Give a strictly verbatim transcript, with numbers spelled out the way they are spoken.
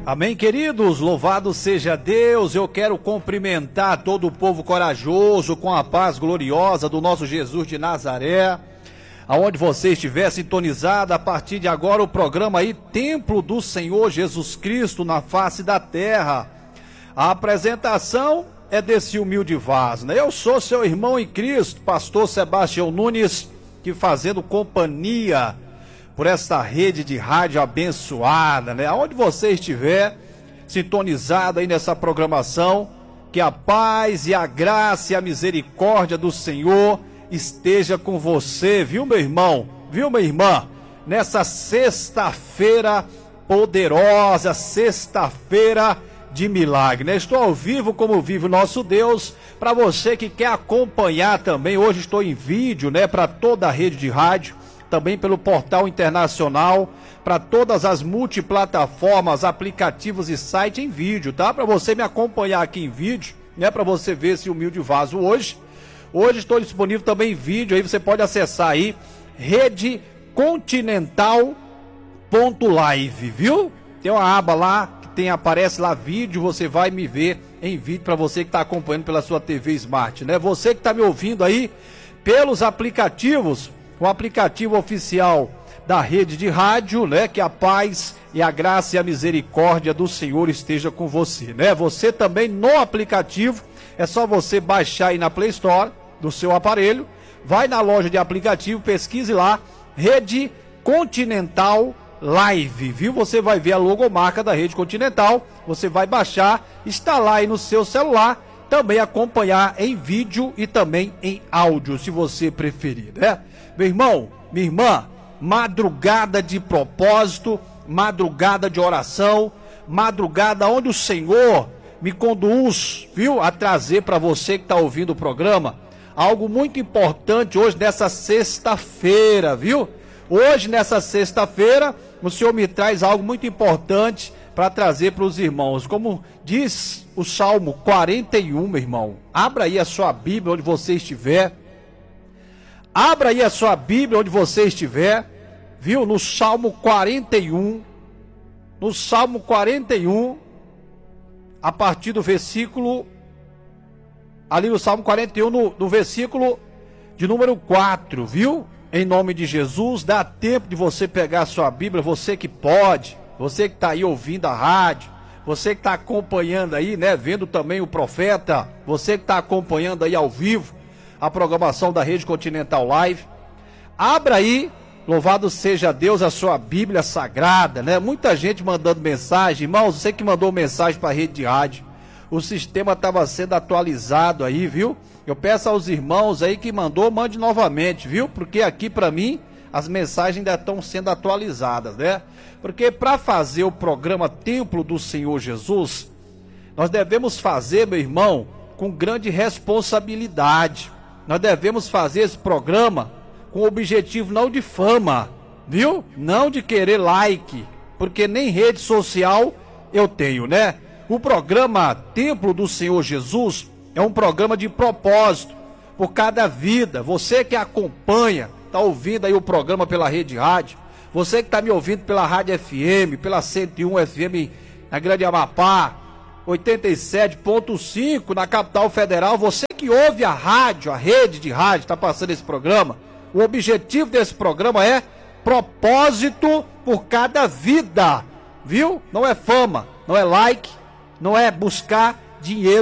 Amém, queridos? Louvado seja Deus. Eu quero cumprimentar todo o povo corajoso com a paz gloriosa do nosso Jesus de Nazaré. Aonde você estiver sintonizado, a partir de agora o programa aí, Templo do Senhor Jesus Cristo na face da terra. A apresentação é desse humilde vaso, né? Eu sou seu irmão em Cristo, pastor Sebastião Nunes, que fazendo companhia por esta rede de rádio abençoada, né? Aonde você estiver sintonizado aí nessa programação, que a paz e a graça e a misericórdia do Senhor esteja com você, viu, meu irmão? Viu, minha irmã? Nessa sexta-feira poderosa, sexta-feira de milagre, né? Estou ao vivo como vive o nosso Deus. Para você que quer acompanhar também, hoje estou em vídeo, né? Para toda a rede de rádio, também pelo portal internacional, para todas as multiplataformas, aplicativos e site em vídeo, tá? Para você me acompanhar aqui em vídeo, né? Para você ver esse humilde vaso hoje. Hoje estou disponível também em vídeo, aí você pode acessar aí, rede continental ponto live, viu? Tem uma aba lá, que tem, aparece lá vídeo, você vai me ver em vídeo para você que está acompanhando pela sua T V Smart, né? Você que está me ouvindo aí pelos aplicativos, o aplicativo oficial da rede de rádio, né? Que a paz e a graça e a misericórdia do Senhor esteja com você, né? Você também no aplicativo, é só você baixar aí na Play Store do seu aparelho, vai na loja de aplicativo, pesquise lá, Rede Continental Live, viu? Você vai ver a logomarca da Rede Continental, você vai baixar, instalar aí no seu celular, também acompanhar em vídeo e também em áudio, se você preferir, né? Meu irmão, minha irmã, madrugada de propósito, madrugada de oração, madrugada onde o Senhor me conduz, viu, a trazer para você que está ouvindo o programa, algo muito importante hoje nessa sexta-feira, viu? Hoje, nessa sexta-feira, o Senhor me traz algo muito importante para trazer para os irmãos, como diz o Salmo quarenta e um, meu irmão. Abra aí a sua Bíblia onde você estiver, abra aí a sua Bíblia onde você estiver, viu? No Salmo quarenta e um, no Salmo quarenta e um, a partir do versículo, ali no Salmo quarenta e um, no, no versículo de número quatro, viu? Em nome de Jesus, dá tempo de você pegar a sua Bíblia, você que pode, você que está aí ouvindo a rádio, você que está acompanhando aí, né, vendo também o profeta, você que está acompanhando aí ao vivo a programação da Rede Continental Live, abra aí, louvado seja Deus, a sua Bíblia Sagrada, né? Muita gente mandando mensagem, irmãos, você que mandou mensagem para a rede de rádio, o sistema estava sendo atualizado aí, viu? Eu peço aos irmãos aí que mandou, mande novamente, viu? Porque aqui para mim, as mensagens ainda estão sendo atualizadas, né? Porque para fazer o programa Templo do Senhor Jesus, nós devemos fazer, meu irmão, com grande responsabilidade. Nós devemos fazer esse programa com o objetivo não de fama, viu? Não de querer like, porque nem rede social eu tenho, né? O programa Templo do Senhor Jesus é um programa de propósito por cada vida. Você que acompanha, está ouvindo aí o programa pela rede rádio, você que está me ouvindo pela rádio F M, pela cento e um F M na Grande Amapá, oitenta e sete ponto cinco na Capital Federal, você que ouve a rádio, a rede de rádio, está passando esse programa. O objetivo desse programa é propósito por cada vida, viu? Não é fama, não é like, não é buscar dinheiro